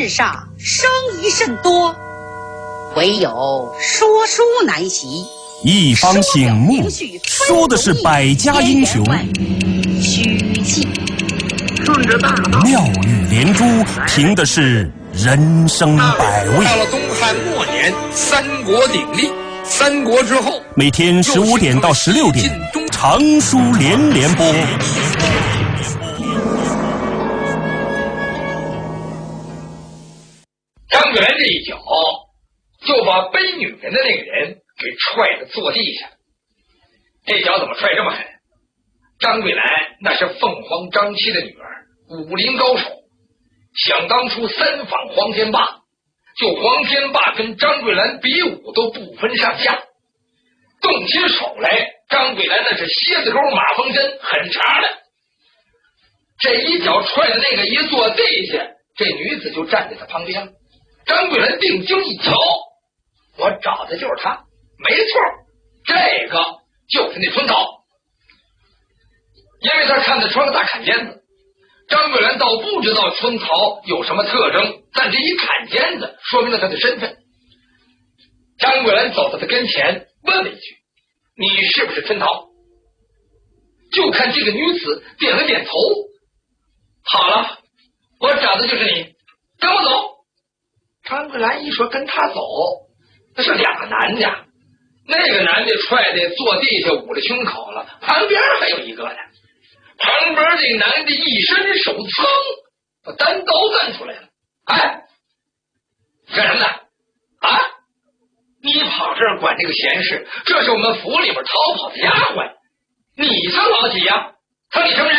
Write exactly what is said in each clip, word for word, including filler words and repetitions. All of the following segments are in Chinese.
世上生疑甚多，唯有说书难习。 一方醒目，说的是百家英雄， 虚记顺着大道， 妙语连珠，凭的是人生百味。 到了东汉末年，三国鼎立，三国之后， 每天十五点到十六点，长书连连播。 张桂兰这一脚就把背女人的那个人给踹得坐地下。这脚怎么踹这么狠？张桂兰那是凤凰张七的女儿，武林高手，想当初三访黄天霸，就黄天霸跟张桂兰比武都不分上下，动起手来，张桂兰那是蝎子钩马蜂针，很长的。这一脚踹的那个一坐地下，这女子就站在他旁边了。张桂兰定睛一瞧，我找的就是他，没错，这个就是那春桃。因为他看得穿个大坎肩子，张桂兰倒不知道春桃有什么特征，但这一坎肩子说明了他的身份。张桂兰走到他跟前，问了一句：“你是不是春桃？”就看这个女子点了点头。好了，我找的就是你，跟我走。张桂兰一说跟他走，那是两个男的，那个男的踹的坐地下捂着胸口了，旁边还有一个呢。旁边这个男的一伸手，噌，把单刀攥出来了。哎，干什么呢？啊，你跑这儿管这个闲事？这是我们府里边逃跑的丫鬟，你算老几呀？说你什么人？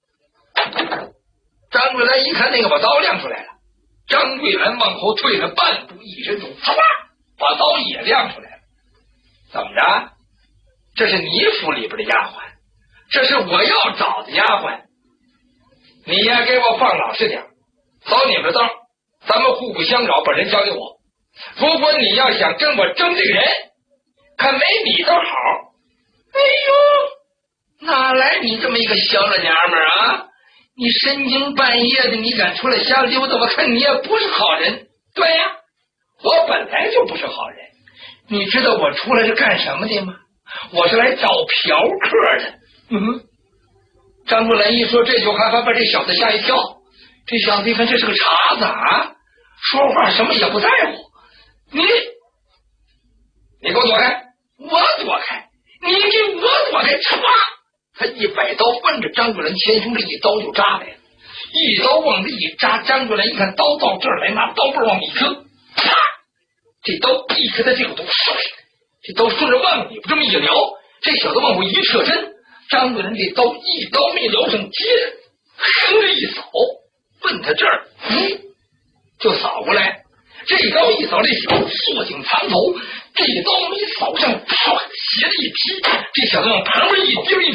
张桂兰一看那个把刀亮出来了，张桂兰往后退了半步，一伸手，唰，把刀也亮出来了。怎么着？这是你府里边的丫鬟，这是我要找的丫鬟。你呀，给我放老实点，走你们的道，咱们互不相扰，把人交给我。如果你要想跟我争这个人，可没你的好。哎呦，哪来你这么一个小老娘们儿啊？你深更半夜的，你敢出来瞎溜达？我看你也不是好人。对呀，我本来就不是好人。你知道我出来是干什么的吗？我是来找嫖客的。嗯，张桂兰一说这句话，还把这小子吓一跳。这小子一看这是个茬子啊，说话什么也不在乎。你，你给我躲开！我躲开！你给我躲开！唰！他一摆刀，奔着张桂兰前胸这一刀就扎来了，一刀往这一扎，张桂兰一看刀到这儿来，拿刀背往里磕，啪！这刀一磕在这口刀，这刀顺着腕尾巴这么一撩，这小子往后一侧身，张桂兰这刀一刀没撩上，接着哼着一扫，奔他这儿，嗯，就扫过来。这刀一扫，这小子缩颈藏头，这刀没扫上，唰，斜着一劈，这小子往旁边一丢一